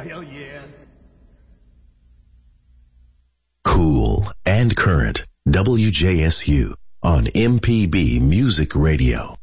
hell yeah. Cool and current. WJSU on MPB Music Radio.